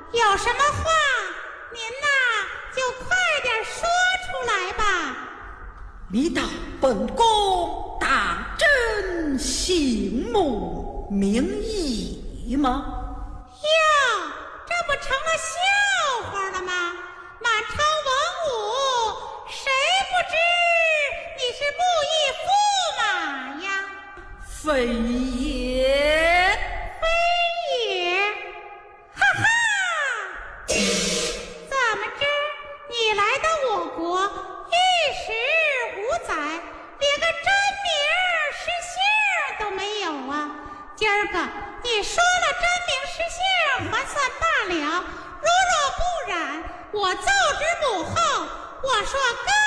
有什么话您呐就快点说出来吧。 你道本宫当真姓穆名义吗？ 哟，这不成了笑话了吗？满朝文武谁不知你是布衣驸马呀？ 非也， 非也，哈哈！怎么知你来到我国一时无载，连个真名实姓都没有啊！今儿个你说了真名实姓还算罢了，如若不然，我奏之母后，我说哥